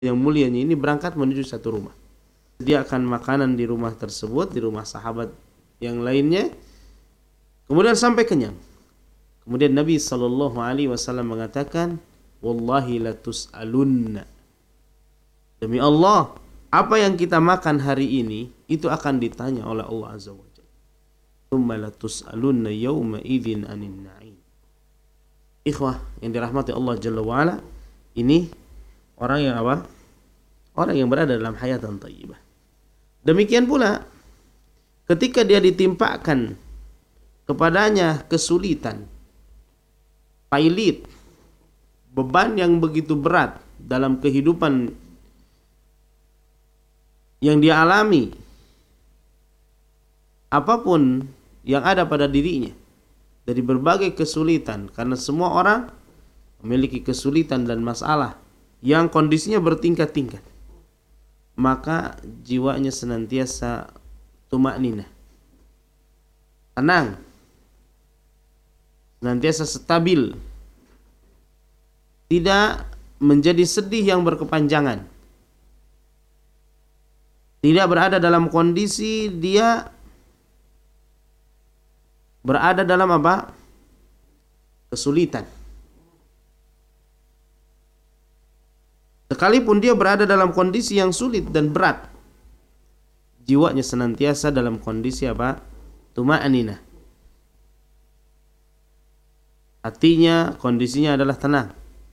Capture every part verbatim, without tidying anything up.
yang mulianya ini berangkat menuju satu rumah. Sediakan makanan di rumah tersebut, di rumah sahabat yang lainnya. Kemudian sampai kenyang. Kemudian Nabi sallallahu alaihi wasallam mengatakan, "Wallahi la tus'alunna." Demi Allah, apa yang kita makan hari ini itu akan ditanya oleh Allah Azza wa Jalla. "Tsumma la tus'alunna yawma idzin 'anil na'im." Ikhwah yang dirahmati Allah Jalla wa Ala, ini orang yang apa? Orang yang berada dalam hayatan thayyibah. Demikian pula ketika dia ditimpakan kepadanya kesulitan, pailit, beban yang begitu berat dalam kehidupan yang dia alami, apapun yang ada pada dirinya dari berbagai kesulitan, karena semua orang memiliki kesulitan dan masalah yang kondisinya bertingkat-tingkat, maka jiwanya senantiasa tumakninah, tenang, senantiasa stabil, tidak menjadi sedih yang berkepanjangan, tidak berada dalam kondisi dia berada dalam apa? Kesulitan. Sekalipun dia berada dalam kondisi yang sulit dan berat, jiwanya senantiasa dalam kondisi apa? Tuma'aninah. Hatinya, kondisinya adalah tenang.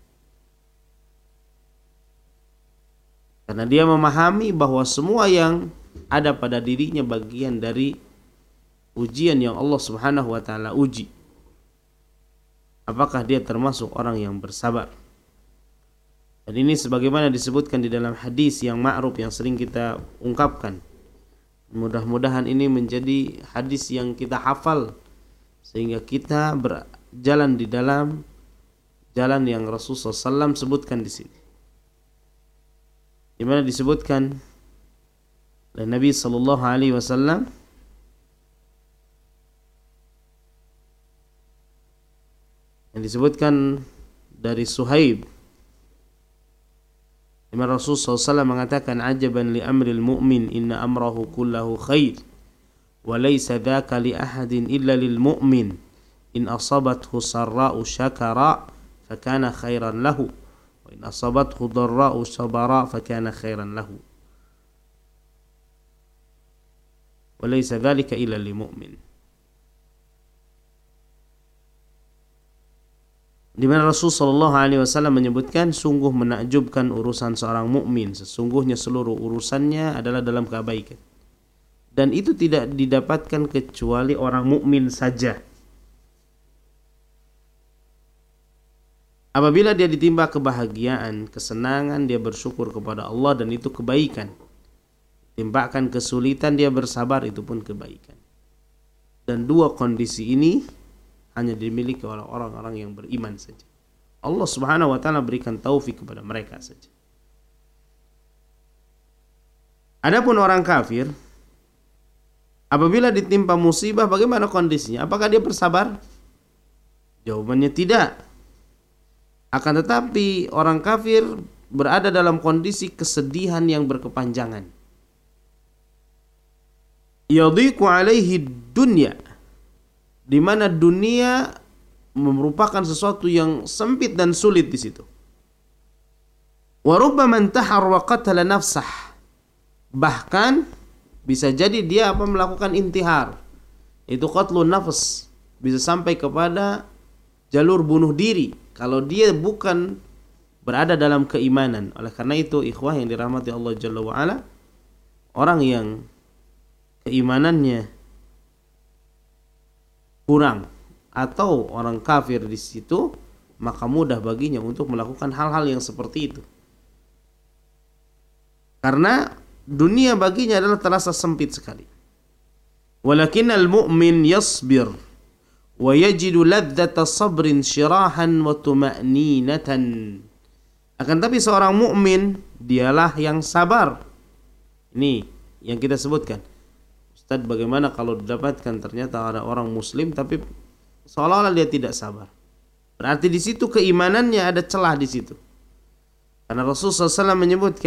Karena dia memahami bahwa semua yang ada pada dirinya bagian dari ujian yang Allah Subhanahu wa taala uji. Apakah dia termasuk orang yang bersabar? Dan ini sebagaimana disebutkan di dalam hadis yang ma'ruf yang sering kita ungkapkan. Mudah-mudahan ini menjadi hadis yang kita hafal sehingga kita berjalan di dalam jalan yang Rasulullah sallallahu alaihi wasallam sebutkan di sini. Di mana disebutkan oleh Nabi sallallahu alaihi wasallam, yang disebutkan dari Suhaib, di mana Rasulullah sallallahu alaihi wasallam mengatakan, "Ajaban li amril mu'min, inna amrahu kullahu khair, wa laysa dzaka li ahadin illa lil mu'min, in asabathu sarra'u syakara fakana khairan lahu, wa in asabathu dharra'u sabara fakana khairan lahu, wa laysa dzalika illa lil mu'min." Di mana Rasul sallallahu alaihi wasallam menyebutkan, sungguh menakjubkan urusan seorang mukmin, sesungguhnya seluruh urusannya adalah dalam kebaikan, dan itu tidak didapatkan kecuali orang mukmin saja. Apabila dia ditimpa kebahagiaan, kesenangan, dia bersyukur kepada Allah dan itu kebaikan. Timpakan kesulitan, dia bersabar, itu pun kebaikan. Dan dua kondisi ini hanya dimiliki oleh orang-orang yang beriman saja. Allah Subhanahu wa taala berikan taufik kepada mereka saja. Adapun orang kafir, apabila ditimpa musibah, bagaimana kondisinya? Apakah dia bersabar? Jawabannya tidak. Akan tetapi orang kafir berada dalam kondisi kesedihan yang berkepanjangan. Yadhiqu alaihi dunya, di mana dunia merupakan sesuatu yang sempit dan sulit di situ. Wa rubbama intahar wa qatala nafsah, bahkan bisa jadi dia apa melakukan intihar, itu qatlun nafs, bisa sampai kepada jalur bunuh diri kalau dia bukan berada dalam keimanan. Oleh karena itu, ikhwah yang dirahmati Allah Jalla wa Ala, orang yang keimanannya kurang atau orang kafir di situ, maka mudah baginya untuk melakukan hal-hal yang seperti itu. Karena dunia baginya adalah terasa sempit sekali. Walakinnal mu'min yasbir wa yajidu ladzata sabrin syirahan wa tuma'ninatan. Akan tapi seorang mukmin dialah yang sabar. Ini yang kita sebutkan. Ustaz, bagaimana kalau didapatkan ternyata ada orang muslim tapi seolah-olah dia tidak sabar? Berarti di situ keimanannya ada celah di situ. Karena Rasulullah shallallahu alaihi wasallam menyebutkan